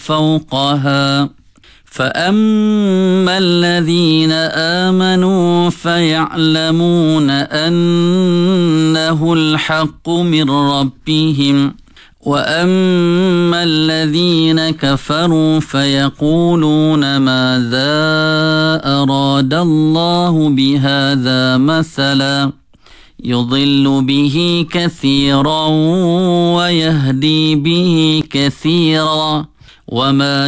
فوقها فأما الذين آمنوا فيعلمون أنه الحق من ربهم وأما الذين كفروا فيقولون ماذا أراد الله بهذا مثلا يضل به كثيرا ويهدي به كثيرا وما